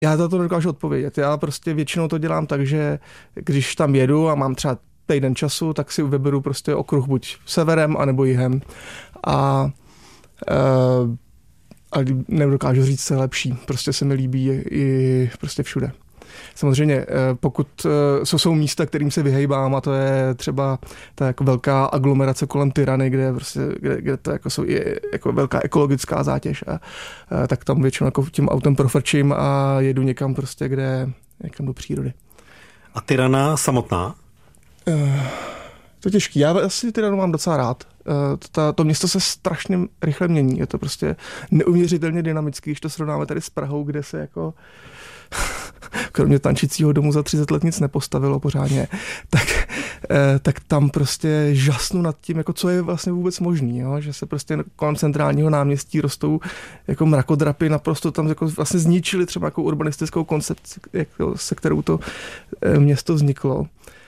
Já za to nedokážu odpovědět. Já prostě většinou to dělám tak, že když tam jedu a mám třeba týden času, tak si vyberu prostě okruh buď severem, anebo jihem. A nedokážu říct, co je lepší. Prostě se mi líbí i prostě všude. Samozřejmě, pokud jsou místa, kterým se vyhejbám, a to je třeba ta jako velká aglomerace kolem Tirany, kde to jako je jako velká ekologická zátěž, tak tam většinou jako tím autem profrčím a jedu někam prostě, někam do přírody. A Tirana samotná? To je těžký. Já asi Tiranu mám docela rád. To město se strašně rychle mění. Je to prostě neuvěřitelně dynamický, když to srovnáme tady s Prahou, kde se jako kromě tančícího domu za 30 let nic nepostavilo pořádně, tak tam prostě žasnu nad tím, jako co je vlastně vůbec možný, jo? Že se prostě kolem centrálního náměstí rostou jako mrakodrapy, naprosto tam jako vlastně zničili třeba jako urbanistickou koncepci, jako, se kterou to město vzniklo.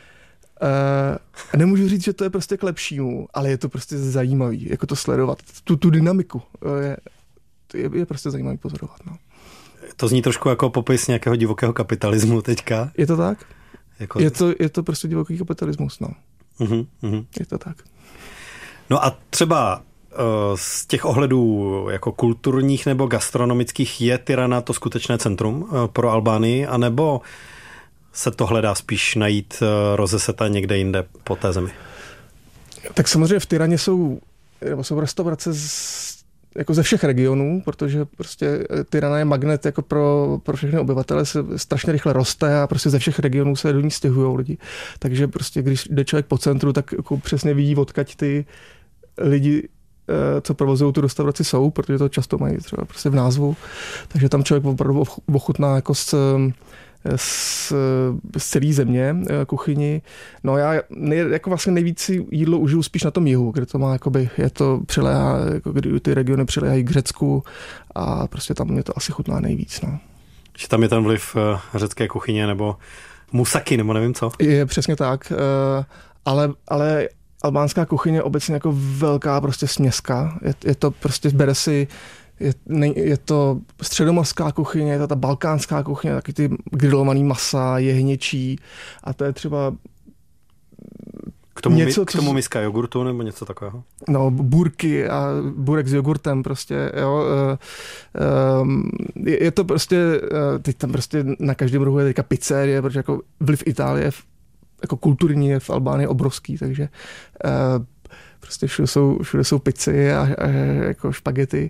Nemůžu říct, že to je prostě k lepšímu, ale je to prostě zajímavý, jako to sledovat, tu dynamiku je prostě zajímavý pozorovat, no. To zní trošku jako popis nějakého divokého kapitalismu teďka. Je to tak? Jako... Je to prostě divoký kapitalismus, no. Je to tak. No a třeba z těch ohledů jako kulturních nebo gastronomických je Tirana to skutečné centrum pro Albánii, anebo se to hledá spíš najít rozeseta někde jinde po té zemi? Tak samozřejmě v Tiraně jsou restaurace jako ze všech regionů, protože prostě Tirana je magnet jako pro všechny obyvatele, se strašně rychle roste a prostě ze všech regionů se do ní stěhují lidi. Takže prostě když jde člověk po centru, tak jako přesně vidí, odkud ty lidi, co provozují tu restauraci, jsou, protože to často mají třeba prostě v názvu. Takže tam člověk opravdu ochutná jako z celé země kuchyni. No já jako vlastně nejvíc jídlo užiju spíš na tom jihu, kde to má jakoby, přiléhá, jako kdy ty regiony přiléhají k Řecku a prostě tam mě to asi chutná nejvíc. No. Že tam je ten vliv řecké kuchyně nebo musaky, nebo nevím co? Je přesně tak, ale albánská kuchyně je obecně jako velká prostě směska. Je to prostě, bere si je to středomořská kuchyně, je to ta balkánská kuchyně, taky ty grilovaný masa, jehněčí a to je třeba k tomu miska jogurtu nebo něco takového? No, burky a burek s jogurtem prostě, jo. Je to prostě, teď tam prostě na každém rohu je teďka pizzerie, protože jako vliv Itálie jako kulturní je v Albánii obrovský, takže prostě všude jsou pici a jako špagety,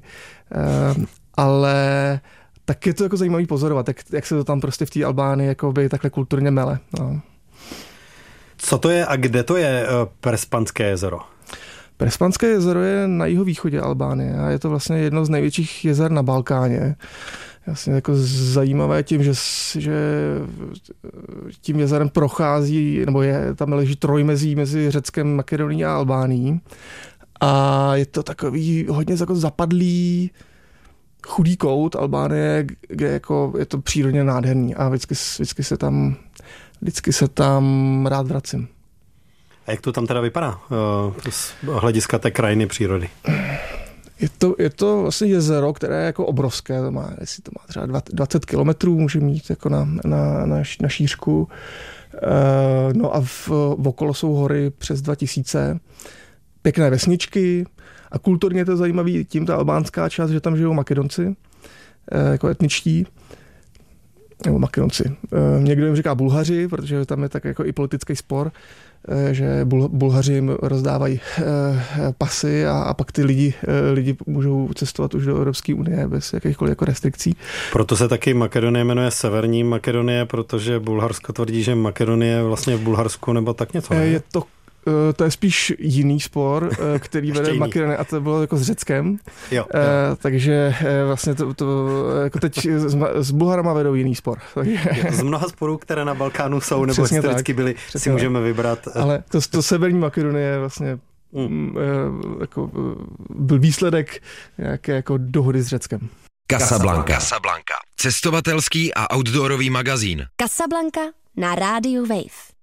ale tak je to jako zajímavý pozorovat, jak se to tam prostě v té Albánii jakoby takhle kulturně mele. No. Co to je a kde to je Prespanské jezero? Prespanské jezero je na jihovýchodě Albánie a je to vlastně jedno z největších jezer na Balkáně. Jasně jako zajímavé tím, že tím jezerem prochází, nebo tam leží trojmezí mezi Řeckem, Makedonií a Albánií. A je to takový hodně jako zapadlý, chudý kout Albánie, kde jako je to přírodně nádherný a vždycky se tam rád vracím. A jak to tam teda vypadá z hlediska té krajiny přírody? Je to vlastně jezero, které je jako obrovské, jestli to má třeba 20 kilometrů, může mít jako na šířku. No a okolo jsou hory přes 2000, pěkné vesničky a kulturně je to zajímavý tím ta albánská část, že tam žijou Makedonci, jako etničtí, nebo Makedonci. Někdo jim říká Bulhaři, protože tam je tak jako i politický spor, že Bulhaři jim rozdávají pasy a pak ty lidi můžou cestovat už do Evropské unie bez jakýchkoliv jako restrikcí. Proto se taky Makedonie jmenuje Severní Makedonie, protože Bulharsko tvrdí, že Makedonie je vlastně v Bulharsku nebo tak něco. To je spíš jiný spor, který vede Makedonie a to bylo jako s Řeckem. Jo. Takže vlastně to jako teď s Bulharama vedou jiný spor. Z mnoha sporů, které na Balkánu jsou nebo historicky byly, si můžeme vybrat. Ale to Severní Makedonie vlastně jako byl výsledek nějaké jako dohody s Řeckem. Casablanca. Cestovatelský a outdoorový magazín. Casablanca na rádiu Wave.